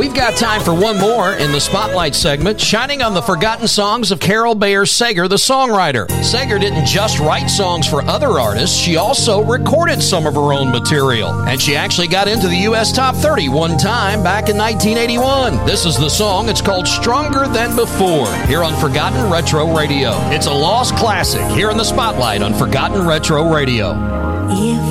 We've got time for one more in the Spotlight segment, shining on the forgotten songs of Carol Bayer Sager, the songwriter. Sager didn't just write songs for other artists, she also recorded some of her own material. And she actually got into the U.S. Top 30 one time back in 1981. This is the song. It's called Stronger Than Before, here on Forgotten Retro Radio. It's a lost classic here in the Spotlight on Forgotten Retro Radio.